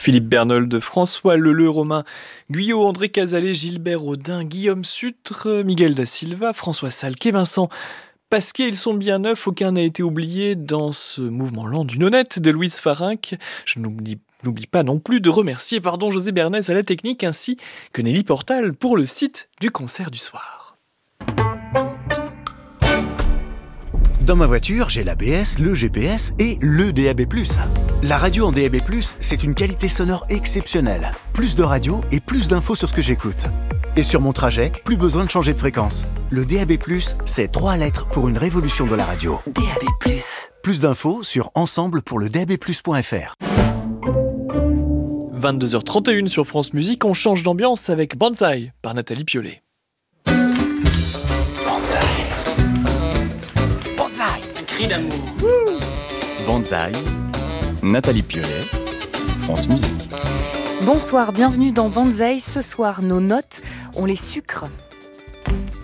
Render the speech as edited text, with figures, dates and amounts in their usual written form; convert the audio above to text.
Philippe Bernold, François Leleu, Romain Guyot, André Cazalet, Gilbert Audin, Guillaume Sutre, Miguel da Silva, François Salquet, Vincent Pasquier. Ils sont bien neufs, aucun n'a été oublié dans ce mouvement lent d'une honnête de Louise Farinck. Je n'oublie pas non plus de remercier José Bernès à la technique ainsi que Nelly Portal pour le site du concert du soir. Dans ma voiture, j'ai l'ABS, le GPS et le DAB+. La radio en DAB+, c'est une qualité sonore exceptionnelle. Plus de radio et plus d'infos sur ce que j'écoute. Et sur mon trajet, plus besoin de changer de fréquence. Le DAB+, c'est 3 lettres pour une révolution de la radio. DAB+. Plus d'infos sur ensemble-pour-le-DAB+.fr. 22h31 sur France Musique, on change d'ambiance avec Banzai par Nathalie Piolet. Cri d'amour. Banzai, Nathalie Piolet, France Musique. Bonsoir, bienvenue dans Banzai. Ce soir, nos notes, on les sucre.